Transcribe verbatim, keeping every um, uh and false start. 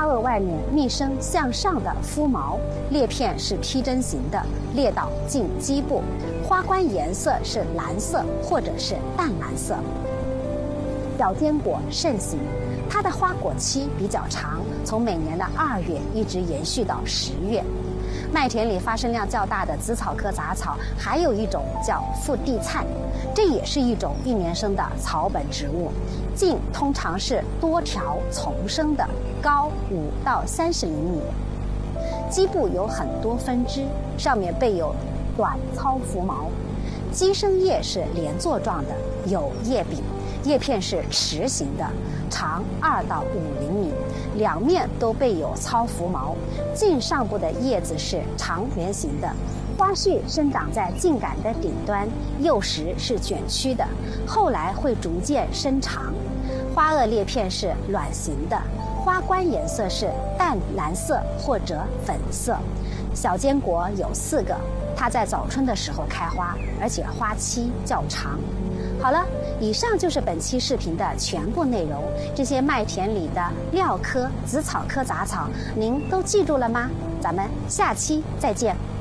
萼外面密生向上的肤毛，叶片是披针形的，裂到近基部，花冠颜色是蓝色或者是淡蓝色。小坚果盛行，它的花果期比较长，从每年的二月一直延续到十月。麦田里发生量较大的紫草科杂草，还有一种叫复地菜，这也是一种一年生的草本植物。茎通常是多条丛生的，高五到三十厘米，基部有很多分支，上面备有短糙浮毛。基生叶是连座状的，有叶柄，叶片是匙形的，长二到五厘米，两面都备有糙浮毛。茎上部的叶子是长圆形的，花序生长在茎秆的顶端，幼时是卷曲的，后来会逐渐伸长。花萼裂片是卵形的，花冠颜色是淡蓝色或者粉色。小坚果有四个，它在早春的时候开花，而且花期较长。好了，以上就是本期视频的全部内容。这些麦田里的蓼科、紫草科杂草，您都记住了吗？咱们下期再见。